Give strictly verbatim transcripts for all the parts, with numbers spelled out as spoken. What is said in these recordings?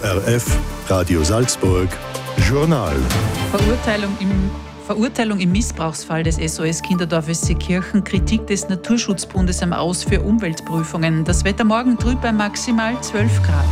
O R F, Radio Salzburg, Journal. Verurteilung im, Verurteilung im Missbrauchsfall des S O S Kinderdorfes Seekirchen, Kritik des Naturschutzbundes am Aus für Umweltprüfungen. Das Wetter morgen trüb bei maximal zwölf Grad.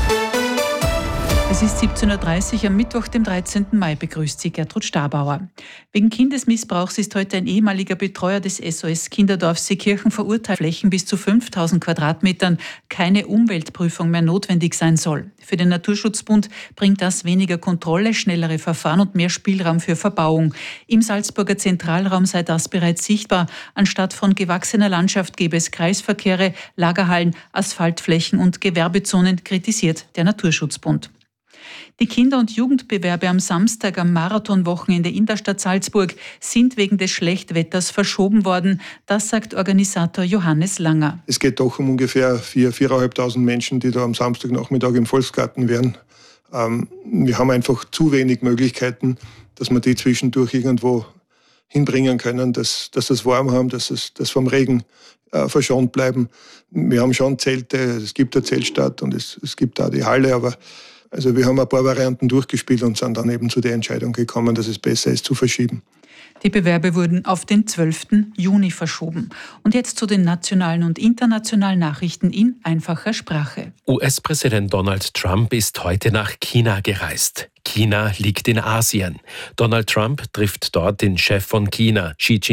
Es ist siebzehn Uhr dreißig am Mittwoch, dem dreizehnten Mai, begrüßt Sie Gertrud Stabauer. Wegen Kindesmissbrauchs ist heute ein ehemaliger Betreuer des S O S Kinderdorfs Seekirchen verurteilt, Flächen bis zu fünftausend Quadratmetern keine Umweltprüfung mehr notwendig sein soll. Für den Naturschutzbund bringt das weniger Kontrolle, schnellere Verfahren und mehr Spielraum für Verbauung. Im Salzburger Zentralraum sei das bereits sichtbar. Anstatt von gewachsener Landschaft gäbe es Kreisverkehre, Lagerhallen, Asphaltflächen und Gewerbezonen, kritisiert der Naturschutzbund. Die Kinder- und Jugendbewerbe am Samstag am Marathonwochenende in der Stadt Salzburg sind wegen des Schlechtwetters verschoben worden. Das sagt Organisator Johannes Langer. Es geht doch um ungefähr viertausendfünfhundert Menschen, die da am Samstagnachmittag im Volksgarten wären. Ähm, wir haben einfach zu wenig Möglichkeiten, dass wir die zwischendurch irgendwo hinbringen können, dass, dass das warm haben, dass es dass vom Regen äh, verschont bleiben. Wir haben schon Zelte, es gibt eine Zeltstadt und es, es gibt auch die Halle, aber also wir haben ein paar Varianten durchgespielt und sind dann eben zu der Entscheidung gekommen, dass es besser ist zu verschieben. Die Bewerbe wurden auf den zwölften Juni verschoben. Und jetzt zu den nationalen und internationalen Nachrichten in einfacher Sprache. U S-Präsident Donald Trump ist heute nach China gereist. China liegt in Asien. Donald Trump trifft dort den Chef von China, Xi Jinping.